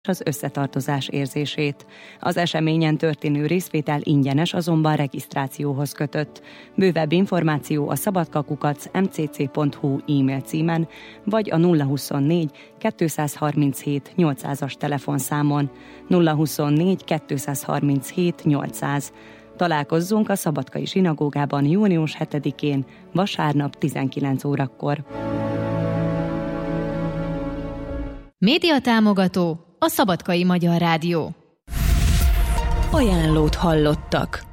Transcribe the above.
az összetartozás érzését. Az eseményen történő részvétel ingyenes, azonban regisztrációhoz kötött. Bővebb információ a szabadkakukac.mcc.hu e-mail címen, vagy a 024 237 800-as telefonszámon. 024 237 800. Találkozzunk a Szabadkai Zsinagógában június 7-én, vasárnap 19 órakor. Médiatámogató a Szabadkai Magyar Rádió. Ajánlót hallottak.